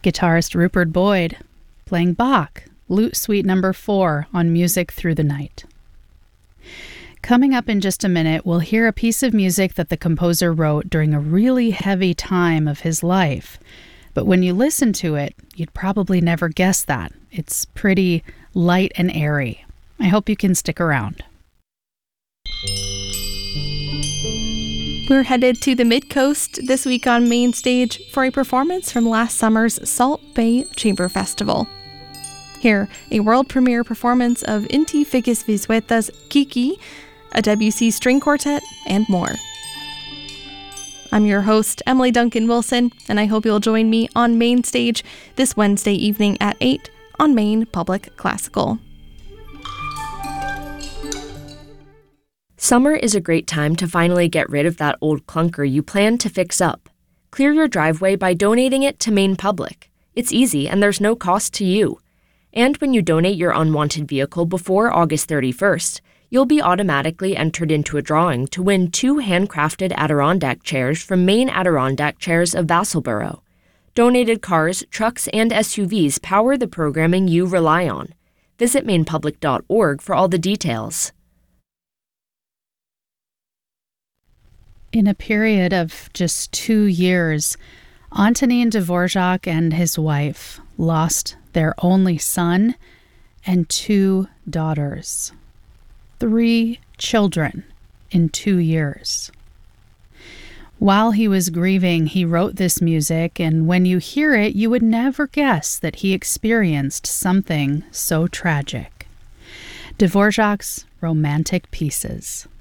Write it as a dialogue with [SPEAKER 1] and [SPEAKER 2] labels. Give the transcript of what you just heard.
[SPEAKER 1] guitarist Rupert Boyd, playing Bach, Lute Suite No. 4 on Music Through the Night. Coming up in just a minute, we'll hear a piece of music that the composer wrote during a really heavy time of his life. But when you listen to it, you'd probably never guess that. It's pretty light and airy. I hope you can stick around.
[SPEAKER 2] We're headed to the Mid-Coast this week on Main Stage for a performance from last summer's Salt Bay Chamber Festival. Here, a world premiere performance of Inti Figgis Vizueta's Kiki, a Debussy string quartet, and more. I'm your host, Emily Duncan Wilson, and I hope you'll join me on Main Stage this Wednesday evening at 8 on Maine Public Classical.
[SPEAKER 3] Summer is a great time to finally get rid of that old clunker you plan to fix up. Clear your driveway by donating it to Maine Public. It's easy and there's no cost to you. And when you donate your unwanted vehicle before August 31st, you'll be automatically entered into a drawing to win 2 handcrafted Adirondack chairs from Maine Adirondack Chairs of Vassalboro. Donated cars, trucks, and SUVs power the programming you rely on. Visit mainepublic.org for all the details.
[SPEAKER 1] In a period of just 2 years, Antonin Dvorak and his wife lost their only son and 2 daughters. 3 children in 2 years. While he was grieving, he wrote this music, and when you hear it, you would never guess that he experienced something so tragic. Dvorak's Romantic Pieces.